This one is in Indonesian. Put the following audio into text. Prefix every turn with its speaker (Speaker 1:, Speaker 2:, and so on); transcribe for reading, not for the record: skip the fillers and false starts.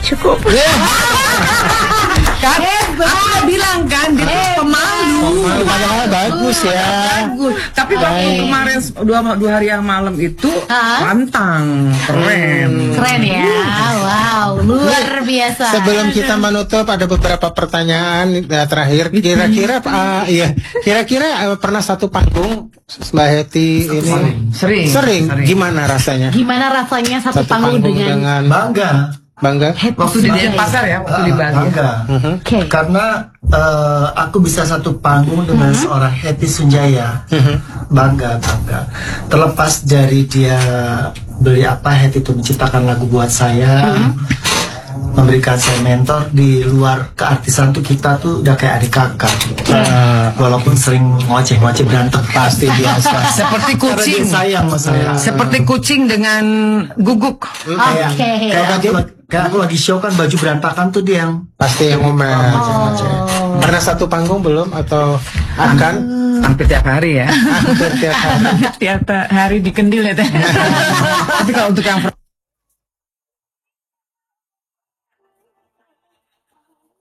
Speaker 1: Cukup. Kan, aku bilang kan dia tuh pemalu.
Speaker 2: Bagus ya.
Speaker 1: Bagus. Tapi waktu kemarin dua hari yang malam itu pantang,
Speaker 3: Keren ya. Wow, luar biasa.
Speaker 2: Sebelum kita menutup ada beberapa pertanyaan terakhir. Kira-kira kira-kira pernah satu panggung Mbak Hetty ini? Sering. Gimana rasanya?
Speaker 3: Gimana rasanya satu panggung dengan
Speaker 4: Bangga.
Speaker 1: Waktu di Denpasar ya, waktu di Bali.
Speaker 4: Bangga. Karena aku bisa satu panggung dengan seorang Hetty Sunjaya. Bangga. Terlepas dari dia beli apa, Hetty itu menciptakan lagu buat saya, memberikan saya mentor. Di luar keartisan tuh kita tuh udah kayak adik kakak. Walaupun sering ngoceh-ngoceh berantem pasti biasa.
Speaker 1: Seperti kucing.
Speaker 4: Karena dia sayang sama saya.
Speaker 1: Seperti kucing dengan guguk.
Speaker 4: Kayak aku lagi show kan baju berantakan tuh dia yang
Speaker 2: Pasti yang ngomel. Pernah satu panggung belum atau akan?
Speaker 1: Hampir tiap hari ya.
Speaker 2: Hampir tiap hari.
Speaker 1: Tiap hari di Kendil ya teh. Tapi kalau untuk yang